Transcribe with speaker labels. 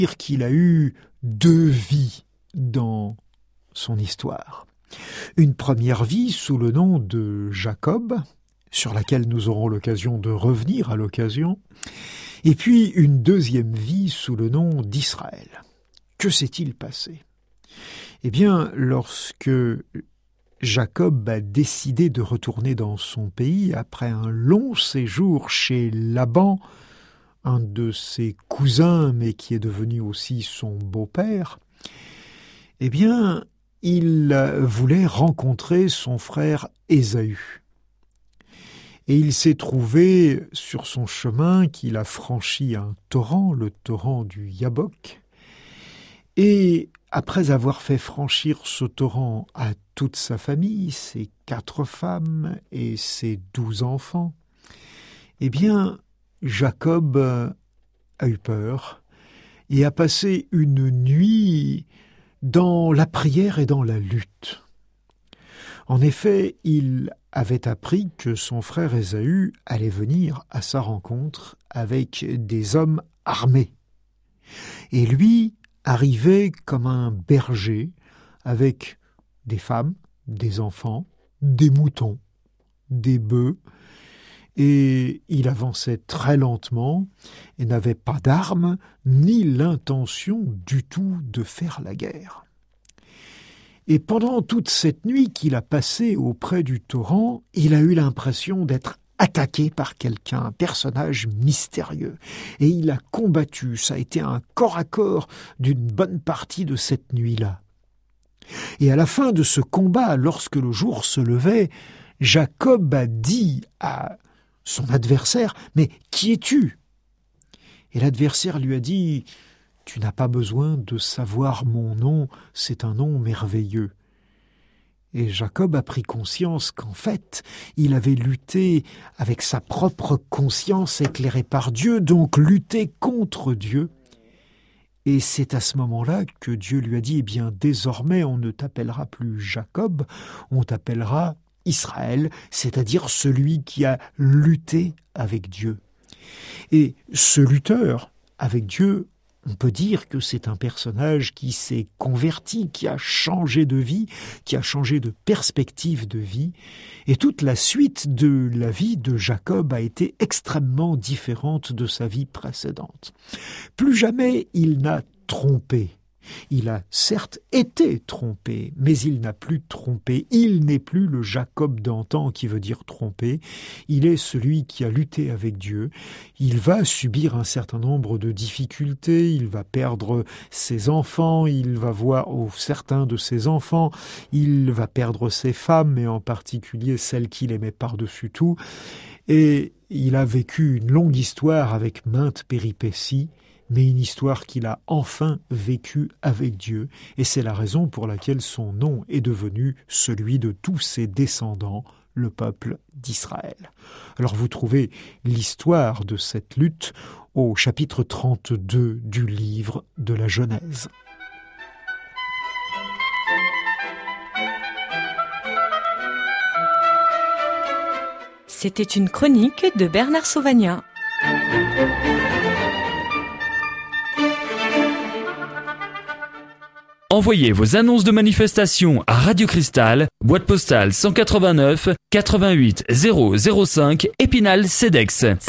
Speaker 1: dire qu'il a eu 2 vies dans son histoire. Une première vie sous le nom de Jacob, sur laquelle nous aurons l'occasion de revenir à l'occasion, et puis une deuxième vie sous le nom d'Israël. Que s'est-il passé ? Eh bien, lorsque Jacob a décidé de retourner dans son pays après un long séjour chez Laban, un de ses cousins, mais qui est devenu aussi son beau-père, eh bien, il voulait rencontrer son frère Ésaü. Et il s'est trouvé sur son chemin qu'il a franchi un torrent, le torrent du Yabok. Et après avoir fait franchir ce torrent à toute sa famille, ses 4 femmes et ses 12 enfants, eh bien, Jacob a eu peur et a passé une nuit dans la prière et dans la lutte. En effet, il avait appris que son frère Ésaü allait venir à sa rencontre avec des hommes armés. Et lui arrivait comme un berger avec des femmes, des enfants, des moutons, des bœufs, et il avançait très lentement et n'avait pas d'armes ni l'intention du tout de faire la guerre. Et pendant toute cette nuit qu'il a passée auprès du torrent, il a eu l'impression d'être attaqué par quelqu'un, un personnage mystérieux. Et il a combattu, ça a été un corps à corps d'une bonne partie de cette nuit-là. Et à la fin de ce combat, lorsque le jour se levait, Jacob a dit à son adversaire « Mais qui es-tu » Et l'adversaire lui a dit « Tu n'as pas besoin de savoir mon nom, c'est un nom merveilleux. » Et Jacob a pris conscience qu'en fait, il avait lutté avec sa propre conscience éclairée par Dieu, donc lutté contre Dieu. Et c'est à ce moment-là que Dieu lui a dit « Eh bien, désormais, on ne t'appellera plus Jacob, on t'appellera Israël, c'est-à-dire celui qui a lutté avec Dieu. » Et ce lutteur avec Dieu, on peut dire que c'est un personnage qui s'est converti, qui a changé de vie, qui a changé de perspective de vie. Et toute la suite de la vie de Jacob a été extrêmement différente de sa vie précédente. Plus jamais il n'a trompé. Il a certes été trompé, mais il n'a plus trompé. Il n'est plus le Jacob d'antan qui veut dire tromper. Il est celui qui a lutté avec Dieu. Il va subir un certain nombre de difficultés. Il va perdre ses enfants. Il va voir certains de ses enfants. Il va perdre ses femmes, mais en particulier celle qu'il aimait par-dessus tout. Et il a vécu une longue histoire avec maintes péripéties, mais une histoire qu'il a enfin vécue avec Dieu, et c'est la raison pour laquelle son nom est devenu celui de tous ses descendants, le peuple d'Israël. Alors vous trouvez l'histoire de cette lutte au chapitre 32 du livre de la Genèse.
Speaker 2: C'était une chronique de Bernard Sauvagnat.
Speaker 3: Envoyez vos annonces de manifestation à Radio Cristal, boîte postale 189 88 005 Épinal-Cedex.